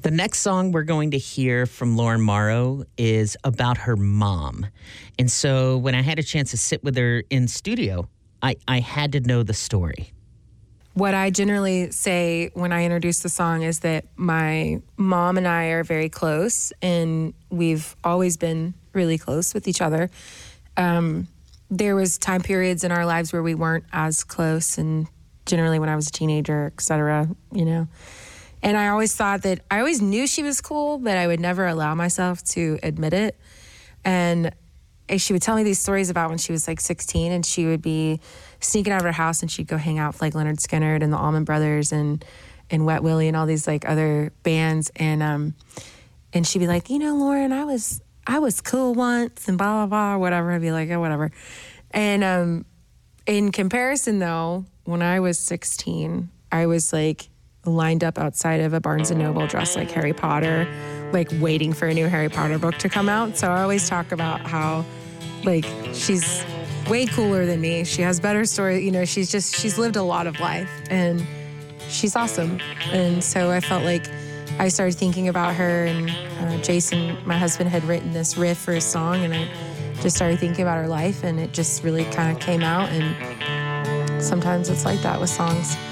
The next song we're going to hear from Lauren Morrow is about her mom. And so when I had a chance to sit with her in studio, I had to know the story. What I generally say when I introduce the song is that my mom and I are very close, and we've always been really close with each other. There was time periods in our lives where we weren't as close, and generally when I was a teenager, et cetera, you know. And I always thought that I always knew she was cool, but I would never allow myself to admit it. And she would tell me these stories about when she was like 16, and she would be sneaking out of her house and she'd go hang out with like Leonard Skinner and the Allman Brothers and Wet Willie and all these like other bands. And she'd be like, you know, Lauren, I was cool once and blah, blah, blah, whatever. I'd be like, oh, whatever. And in comparison though, when I was 16, I was like lined up outside of a Barnes & Noble dressed like Harry Potter, like waiting for a new Harry Potter book to come out. So I always talk about how like she's way cooler than me. She has better story. You know, she's lived a lot of life and she's awesome. And so I felt like I started thinking about her, and Jason, my husband, had written this riff for a song, and I just started thinking about her life, and it just really kind of came out. And sometimes it's like that with songs.